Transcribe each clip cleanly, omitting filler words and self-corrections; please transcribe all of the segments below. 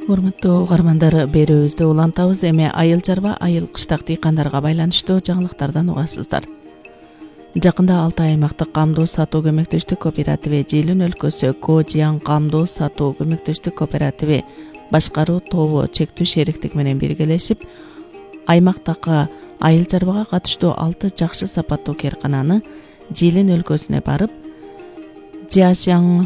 Урматтуу угармандар, берүүбүздү улантабыз. Эми айыл чарба, айыл кыштак дыйкандарга байланыштуу жаңылыктардан угасыздар. Жакында Алтай аймактык камдоо сатуу көмөктөштүк кооперативи, Жыйылын өлкөсү Кожиян камдоо сатуу көмөктөштүк кооперативи башкаруу тобу чектүү шериктик менен биргелешип, аймактагы айыл чарбага катыштуу 6 жакшы сапаттуу кээркананы Жыйылын өлкөсүнө барып, Жиашяң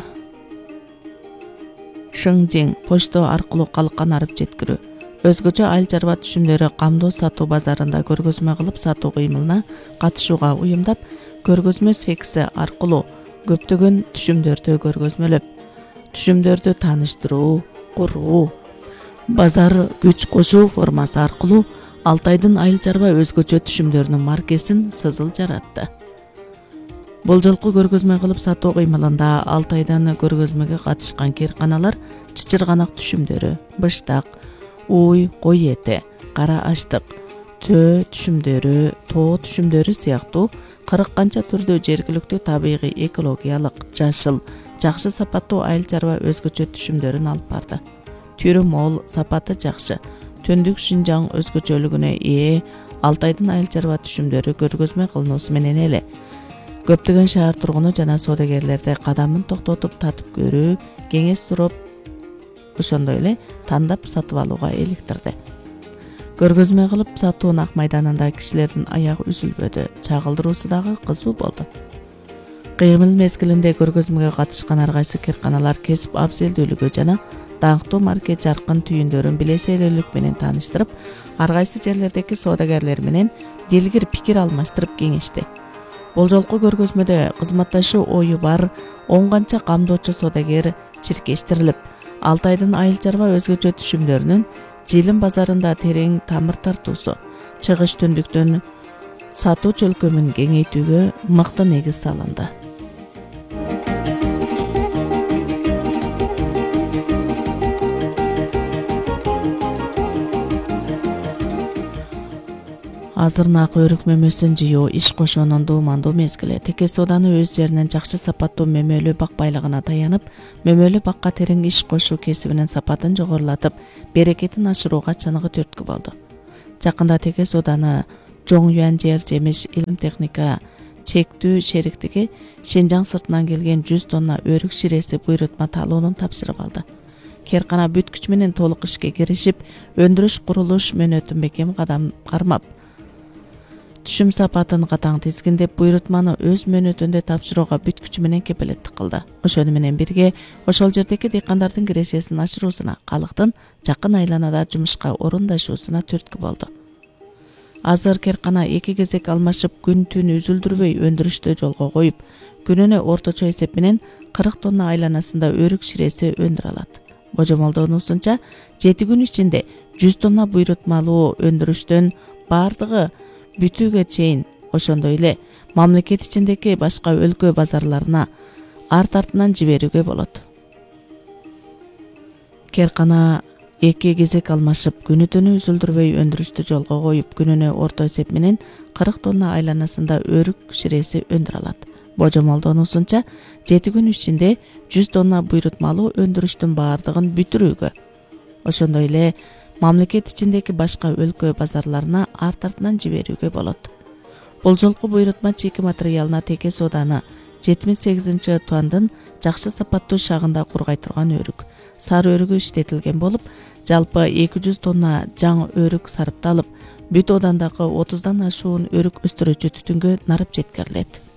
Шыңжиң почта аркылуу калкан арып жеткирүү, өзгөчө айыл чарба түшүмдөрү камдоо сатуу базарында көргөзмө кылып сатуу кыймылына катышууга уюмдап, көргөзмө секси аркылуу көптөгөн түшүмдөрдү көргөзмөлөп, түшүмдөрдү тааныштыруу, куруу, базар күч кошуу формасы аркылуу Алтайдын айыл чарба өзгөчө түшүмдөрүнүн маркесин сызыл жаратты. Бул жолку көргөзмө кылып сатуу кыймылында Алтайдан көргөзмөгө катышкан кээрканалар чычырганак түшүмдөрү, быштак, уй, кой эти, кара аштык, төө түшүмдөрү, тоо түшүмдөрү сыяктуу 40 канча түрдүү жергиликтүү табигый, экологиялык, жашыл, жакшы сапаттуу айыл чарба өзгөчө түшүмдөрүн алып барды. Түрү мол, сапаты жакшы, Түндүк Шинжаң өзгөчөлүгүнө ээ Алтайдын айыл чарба түшүмдөрү көргөзмө кылынуусу менен эле көптөгөн шаар тургуну жана соодагерлерди кадамын токтотуп татып көрүү, кеңеш сурап, ошондой эле тандап сатып алууга иликтирди. Көргөзмө кылып сатуунун ак майданында кишилердин аягы үзүлбөдү, чагылдыруусу дагы кызуу болду. Кыймыл мезгилинде көргөзмөгө катышкан ар кайсы кээрканалар кесип абзелдүүлүгү жана даңктуу марке жаркын түйүндөрүн билесейлүүлүк менен тааныштырып, ар кайсы жерлердеги соодагерлер менен дилгир пикир алмаштырып кеңешти. Бул жолку көргөзмөдө кызматташуу ою бар 10 канча камдоочу соодагер чиркештирилип, Алтайдын айыл чарба өзгөчө түшүмдөрүнүн Жыйылын базарында терең тамыр тартуусу, чыгыш түндүктөн сатуу чөлкөмүн кеңейтүүгө мыкты негиз салынды. Азырнаак өрүк мөмөсүн жыйуу иш кошуунун дуумандуу мезгили. Теке сооданы өз жеринен жакшы сапаттуу мөмөлүү бак байлыгына таянып, мөмөлүү бакка терең иш кошуу кесибинин сапатын жогорулатып, берекетин ашырууга чыныгы түрткү болду. Жакында теке сооданы Жоң Юан жер жемиш илим техника чектүү шериктиги Шинжаң сыртынан келген 100 тонна өрүк ширеси буйрутма талоонун тапшырып алды. Кээркана бүт күч менен толук ишке киришип, өндүрүш курулуш мөөнөтүн бекем кадам кармап, түшүм сапатын катаң тизгиндеп, буйрутманы өз мөөнөтүндө тапшырууга бүт күчү менен кепилеттик кылды. Ошону менен бирге ошол жердеги дыйкандардын кирешесин ашыруусуна, калктын жакын айланада жумушка орундашуусуна түрткү болду. Азыр кээркана 2 кезек алмашып, күн түн үзүлдүрбөй өндүрүштү жолго коюп, күнүнө орточо эсеп менен 40 тонна айланасында өрүк ширеси өндүрө алат. Божомолдонуусунча 7 күн ичинде 100 тонна буйрутмалуу өндүрүштөн бардыгы бүтүүгө чейин, ошондой эле мамлекет ичиндеги башка өлкө базарларына арт артынан жиберүүгө болот. Кээркана 2 кезек алмашып, күнү түнү үзүлдүрбөй өндүрүштү жолго коюп, күнүнө орто эсеп менен 40 тонна айланасында өрүк ширеси өндүрө алат. Божомолдонуусунча 7 күн ичинде 100 тонна буйрутмалуу өндүрүштүн бардыгын бүтүрүүгө, ошондой эле мамлекет ичиндеги башка өлкө базарларына арт артынан жиберүүгө болот. Бул жолку буйрутма чийки материалына теке сооданы 78-тандын жакшы сапаттуу шагында кургай турган өрүк, сары өрүгү иштетилген болуп, жалпы 200 тонна жаң өрүк сарыпталып, бүт оодандагы 30дан ашуун өрүк өстүрүүчү түтүнгө нарып жеткирилет.